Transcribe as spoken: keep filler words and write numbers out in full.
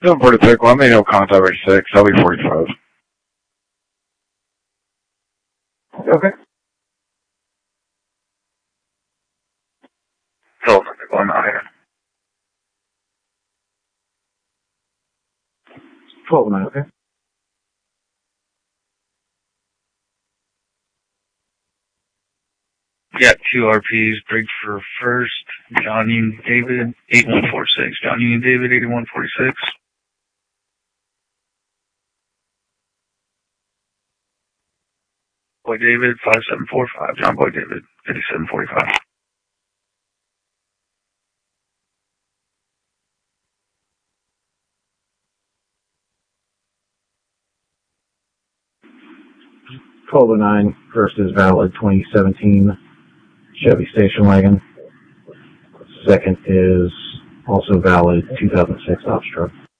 seven forty-six, well, I made no contact by six. I'll be forty-five. Okay. So, I'm out here. twelve nine, okay. Yeah, two R Ps, break for first, John Union David, eight one four six. John Union David, eighty-one forty-six. Boy David, five seven four five. John Boy David, fifty-seven forty-five. twelve oh nine, first is valid twenty seventeen Chevy station wagon. Second is also valid two thousand six Dodge truck.